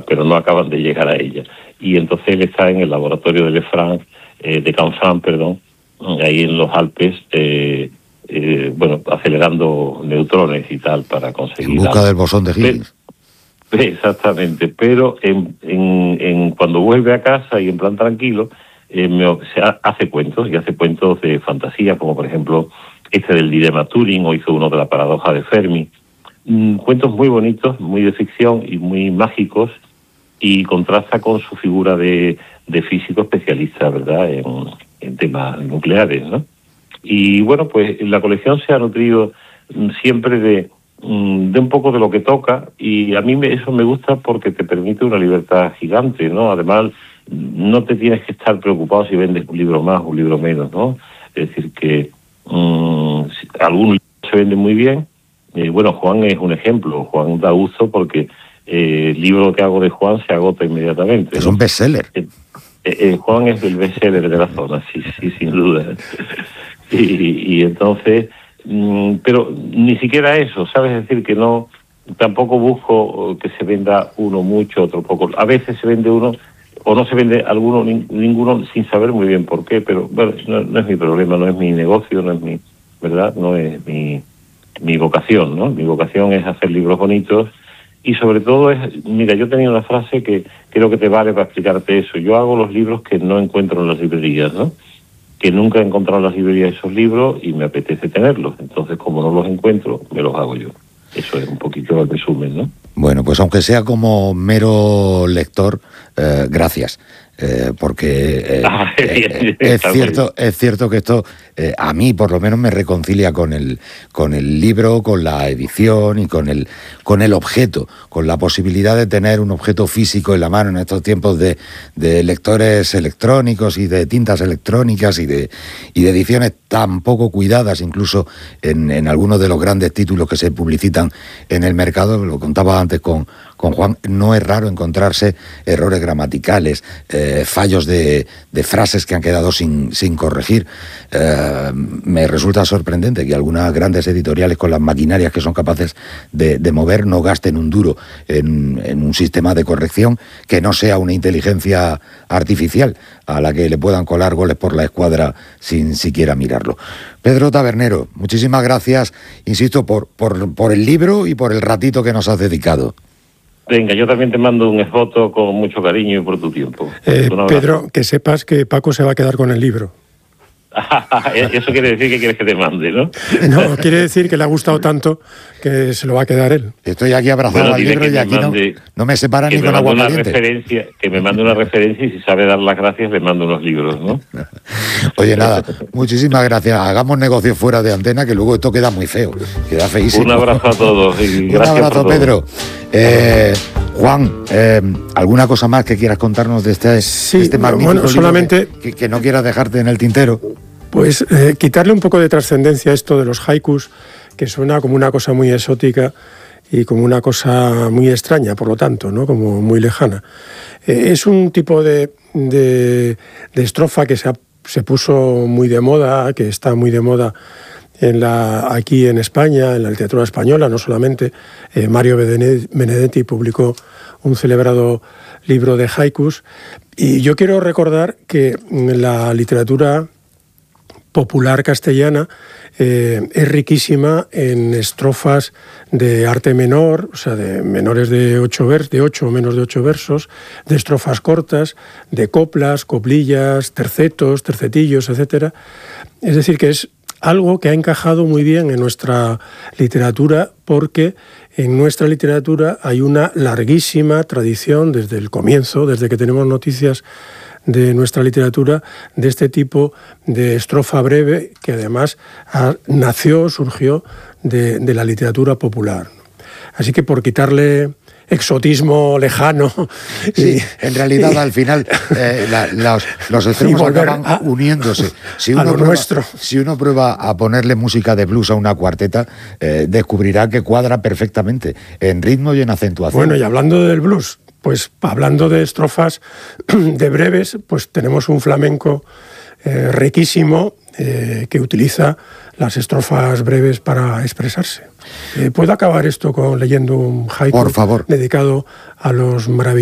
pero no acaban de llegar a ella. Y entonces él está en el laboratorio de Canfranc, ahí en los Alpes, acelerando neutrones y tal para conseguir... En busca del bosón de Higgs. Exactamente, pero cuando vuelve a casa y en plan tranquilo, hace cuentos de fantasía, como por ejemplo del dilema Turing, o hizo uno de la paradoja de Fermi. Cuentos muy bonitos, muy de ficción y muy mágicos, y contrasta con su figura de físico especialista, ¿verdad?, en temas nucleares, ¿no? Y bueno, pues la colección se ha nutrido siempre de un poco de lo que toca, y a mí eso me gusta porque te permite una libertad gigante, ¿no? Además, no te tienes que estar preocupado si vendes un libro más o un libro menos, ¿no? Es decir, que algunos se venden muy bien. Juan es un ejemplo. Juan da gusto porque el libro que hago de Juan se agota inmediatamente, ¿no? Es un bestseller. Juan es el bestseller de la zona, sí, sin duda. Y entonces... pero ni siquiera eso, ¿sabes? Es decir, que no, tampoco busco que se venda uno mucho, otro poco. A veces se vende uno, o no se vende alguno, ninguno, sin saber muy bien por qué, pero bueno, no es mi problema, no es mi negocio, no es mi, ¿verdad? No es mi vocación, ¿no? Mi vocación es hacer libros bonitos, y sobre todo mira, yo tenía una frase que creo que te vale para explicarte eso. Yo hago los libros que no encuentro en las librerías, ¿no? Que nunca he encontrado en las librerías esos libros y me apetece tenerlos. Entonces, como no los encuentro, me los hago yo. Eso es un poquito el resumen, ¿no? Bueno, pues aunque sea como mero lector, gracias. Porque es cierto que esto a mí por lo menos me reconcilia con el libro, con la edición y con el objeto, con la posibilidad de tener un objeto físico en la mano en estos tiempos de lectores electrónicos y de tintas electrónicas y de ediciones tan poco cuidadas, incluso en algunos de los grandes títulos que se publicitan en el mercado. Lo contaba antes con Juan, no es raro encontrarse errores gramaticales, fallos de frases que han quedado sin corregir. Me resulta sorprendente que algunas grandes editoriales, con las maquinarias que son capaces de mover, no gasten un duro en un sistema de corrección que no sea una inteligencia artificial a la que le puedan colar goles por la escuadra sin siquiera mirarlo. Pedro Tabernero, muchísimas gracias, insisto, por el libro y por el ratito que nos has dedicado. Venga, yo también te mando un esvoto con mucho cariño y por tu tiempo. Pedro, que sepas que Paco se va a quedar con el libro. Eso quiere decir que quieres que te mande, ¿no? No, quiere decir que le ha gustado tanto que se lo va a quedar él. Estoy aquí abrazado al libro y aquí no me separa ni con agua caliente. Que me mande una referencia, y si sabe dar las gracias le mando unos libros, ¿no? Oye, nada, muchísimas gracias. Hagamos negocios fuera de antena, que luego esto queda muy feo, queda feísimo. Un abrazo a todos. Y un abrazo, Pedro. Juan, ¿alguna cosa más que quieras contarnos de este magnífico libro solamente que no quieras dejarte en el tintero? Pues quitarle un poco de trascendencia a esto de los haikus, que suena como una cosa muy exótica y como una cosa muy extraña, por lo tanto, ¿no? Como muy lejana. Es un tipo de estrofa que se puso muy de moda, que está muy de moda aquí en España, en la literatura española, no solamente. Mario Benedetti publicó un celebrado libro de haikus, y yo quiero recordar que la literatura popular castellana es riquísima en estrofas de arte menor, o sea, de menores de 8 o menos de 8 versos, de estrofas cortas, de coplas, coplillas, tercetos, tercetillos, etc. Es decir, que es algo que ha encajado muy bien en nuestra literatura, porque en nuestra literatura hay una larguísima tradición desde el comienzo, desde que tenemos noticias de nuestra literatura, de este tipo de estrofa breve, que además surgió de la literatura popular. Así que, por quitarle exotismo lejano... Sí, en realidad al final los extremos acaban uniéndose. Si uno prueba a ponerle música de blues a una cuarteta, descubrirá que cuadra perfectamente en ritmo y en acentuación. Bueno, y hablando del blues, pues hablando de estrofas de breves, pues tenemos un flamenco riquísimo que utiliza las estrofas breves para expresarse. ¿Puedo acabar esto leyendo un haiku, por favor, dedicado a los maravillosos